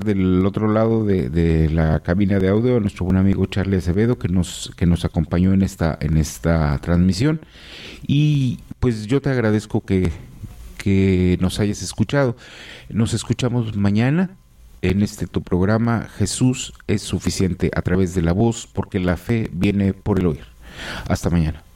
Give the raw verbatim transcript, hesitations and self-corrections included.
del otro lado de, de la cabina de audio a nuestro buen amigo Charlie Acevedo que nos que nos acompañó en esta en esta transmisión, y pues yo te agradezco que que nos hayas escuchado. Nos escuchamos mañana en este tu programa Jesús es suficiente, a través de la voz, porque la fe viene por el oír. Hasta mañana.